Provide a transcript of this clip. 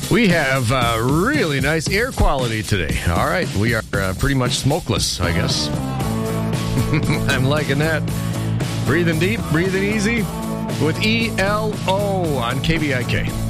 We have really nice air quality today. All right, we are pretty much smokeless, I guess. I'm liking that. Breathing deep, breathing easy with ELO on KBIK.